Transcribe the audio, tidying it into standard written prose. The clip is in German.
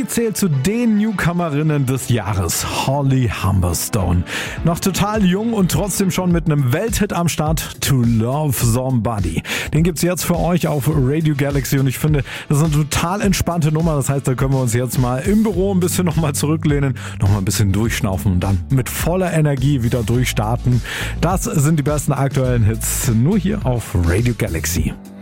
Sie zählt zu den Newcomerinnen des Jahres, Holly Humberstone. Noch total jung und trotzdem schon mit einem Welthit am Start, To Love Somebody. Den gibt's jetzt für euch auf Radio Galaxy und ich finde, das ist eine total entspannte Nummer. Das heißt, da können wir uns jetzt mal im Büro ein bisschen nochmal zurücklehnen, nochmal ein bisschen durchschnaufen und dann mit voller Energie wieder durchstarten. Das sind die besten aktuellen Hits, nur hier auf Radio Galaxy.